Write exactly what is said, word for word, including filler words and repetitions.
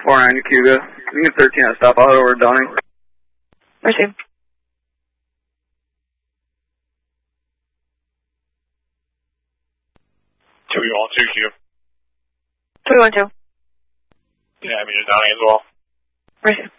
four nine Cuba. You can thirteen at stop out over Dunning. Receive. two one two Q. three one two. Yeah, I mean, you're Dunning as well. Receive.